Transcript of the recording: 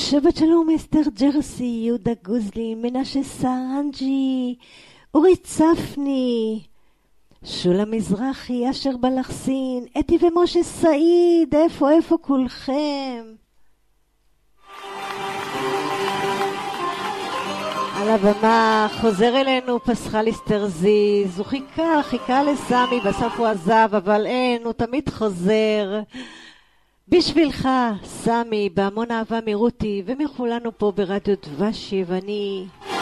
שבת שלום, אסתר ג'רסי, יהודה גוזלי, מנשה סרנג'י, אורי צפני, שולה מזרחי, אשר בלחסין, אתי ומשה סעיד, איפה כולכם? על הבמה חוזר אלינו פסחל אסתרזיז, הוא חיכה לסמי, בסוף הוא עזב, אבל אין, הוא תמיד חוזר. בשבילך, סמי, בהמון אהבה מרותי ומכולנו פה ברדיו דבש יווני.